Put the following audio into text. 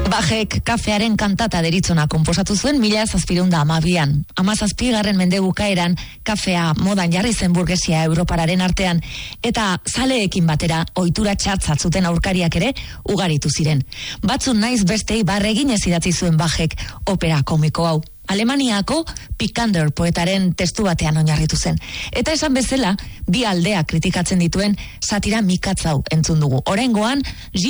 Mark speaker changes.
Speaker 1: Bachek kafearen kantata deritzona konposatu zuen 1712an. 17. mende bukaeran kafea modan jarri zen burgesia europararen artean eta zaleekin batera ohitura txartzat zuten aurkariak ere ugaritu ziren. Batzun naiz bestei barregin ez idatzi zuen Bachek opera komiko hau. Alemaniako Picander poetaren testu batean oinarritu zen. Eta esan bezala, bi aldea kritikatzen dituen satira mikatzau entzun dugu. Oraingoan